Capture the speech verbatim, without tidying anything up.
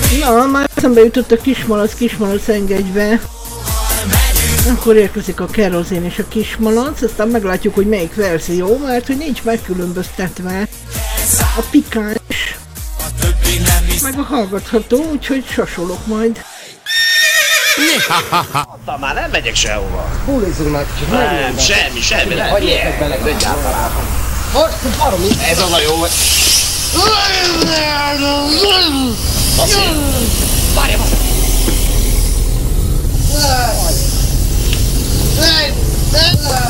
Na, már eszembe jutott a kismalac, kismalac engedjbe. Akkor érkezik a kerozén és a kismalac, aztán meglátjuk, hogy melyik verzió, mert hogy nincs megkülönböztetve a pikáns, meg a hallgatható, úgyhogy sasolok majd. Ha már nem megyek sehova. Húlizzunk meg kicsit. Nem, semmi, semmi, nem. Hagyjátok bele. Most, baromi. Ez az a jó. Várj, várj.